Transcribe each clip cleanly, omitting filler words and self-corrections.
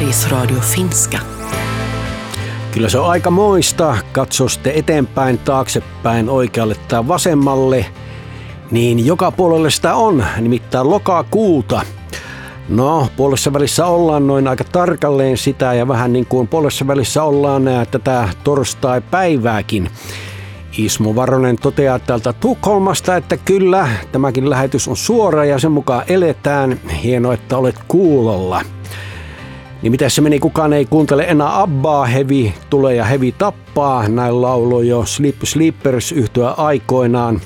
Sveriges Radio Finska. Kyllä se on aika moista, katso sitten eteenpäin, taaksepäin, oikealle tai vasemmalle, niin joka puolelle sitä on, nimittäin lokakuuta. No, puolessa välissä ollaan noin aika tarkalleen sitä ja vähän niin kuin puolessa välissä ollaan tätä torstai-päivääkin. Ismo Varonen toteaa täältä Tukholmasta, että kyllä, tämäkin lähetys on suora ja sen mukaan eletään. Hienoa, että olet kuulolla. Niin miten se meni, kukaan ei kuuntele enää Abbaa, hevi tulee ja hevi tappaa. Näin lauloi jo Sleepers yhtyä aikoinaan.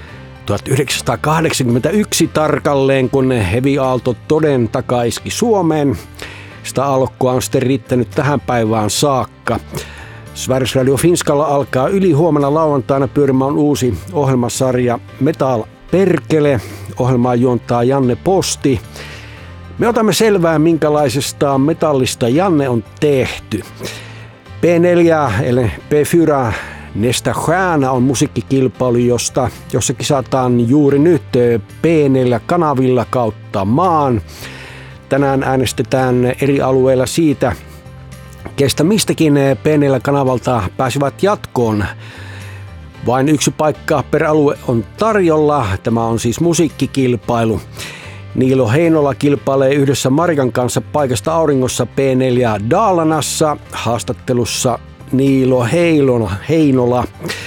1981 tarkalleen, kun hevi-aalto toden takaa iski Suomeen. Sitä alkua on sitten riittänyt tähän päivään saakka. Sveriges Radio Finskalla alkaa ylihuomenna lauantaina pyörimään uusi ohjelmasarja Metal Perkele. Ohjelmaa juontaa Janne Posti. Me otamme selvää, minkälaisesta metallista Janne on tehty. P4 eli P4 Nästa stjärna on musiikkikilpailu, jossa kisataan juuri nyt P4-kanavilla kautta maan. Tänään äänestetään eri alueilla siitä, kestä mistäkin P4-kanavalta pääsivät jatkoon. Vain yksi paikka per alue on tarjolla. Tämä on siis musiikkikilpailu. Niilo Heinola kilpailee yhdessä Marikan kanssa paikasta auringossa P4 Dalanassa. Haastattelussa Niilo Heinola.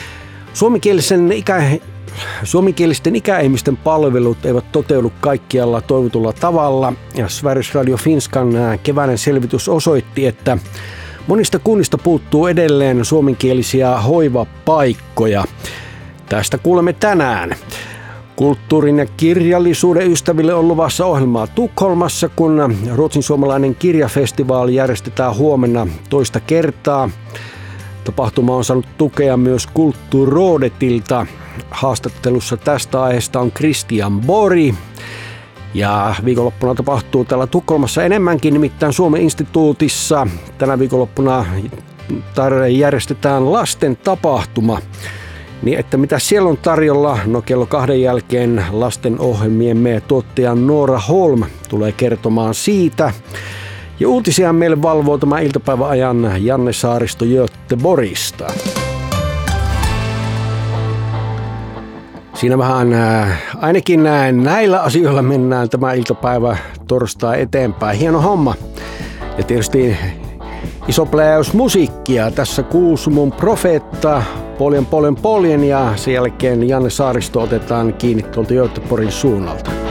Suomenkielisten ikäihmisten palvelut eivät toteudu kaikkialla toivotulla tavalla. Ja Sveriges Radio Finskan keväinen selvitys osoitti, että monista kunnista puuttuu edelleen suomenkielisiä hoivapaikkoja. Tästä kuulemme tänään. Kulttuurin ja kirjallisuuden ystäville on luvassa ohjelmaa Tukholmassa, kun Ruotsin suomalainen kirjafestivaali järjestetään huomenna toista kertaa. Tapahtuma on saanut tukea myös Kulturrådetilta. Haastattelussa tästä aiheesta on Christian Borg. Ja viikonloppuna tapahtuu täällä Tukholmassa enemmänkin, nimittäin Suomen instituutissa. Tänä viikonloppuna järjestetään lasten tapahtuma. Niin että mitä siellä on tarjolla, no kello 2 jälkeen lastenohjelmiemme tuottaja Noora Holm tulee kertomaan siitä. Ja uutisia meille valvoo tämän iltapäivän ajan Janne Saaristo Göteborgista. Siinä vähän ainakin näillä asioilla mennään tämä iltapäivä torstai eteenpäin. Hieno homma. Ja tietysti iso pläjäys musiikkia. Tässä Kuusumun Profeetta, Poljen ja sen jälkeen Janne Saaristo otetaan kiinni tuolta Göteborgin suunnalta.